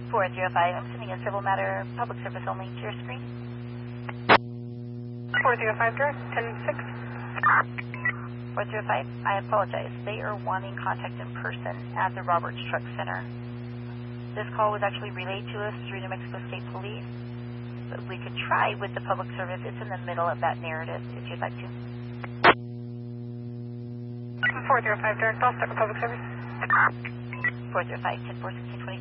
405, I'm sending a civil matter, public service only to your screen. 405 direct, 10-6. 405, I apologize. They are wanting contact in person at the Roberts Truck Center. This call was actually relayed to us through New Mexico State Police, but we could try with the public service. It's in the middle of that narrative, if you'd like to. 405 direct, I'll start with public service. 405, 10-4, 1626.